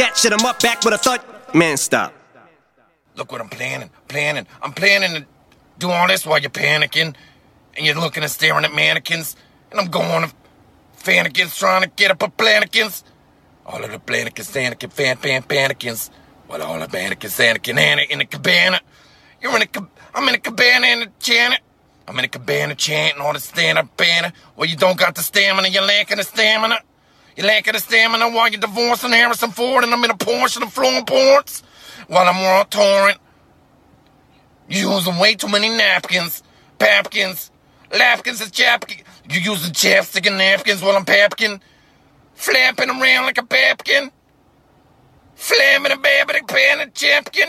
that shit, I'm up back with a thud. Man, stop. Look what I'm planning. I'm planning to do all this while you're panicking. And you're looking and staring at mannequins. And I'm going to fannikins trying to get up a plannikins. All of the plannikins, panikins. Well, all the mannequins, Anna in the cabana. I'm in a cabana in the Janet. I'm in a cabana chanting all the stand-up banner. Well, you don't got the stamina, you're lacking the stamina. You're lacking the stamina while you're divorcing Harrison Ford and I'm in a Porsche and I'm flowing ports. While I'm on torrent. You're using way too many napkins. Papkins. Lapkins and chapkins. You're using chapstick and napkins while I'm papkin. Flapping around like a papkin. Flamming a babbling pan and champkin.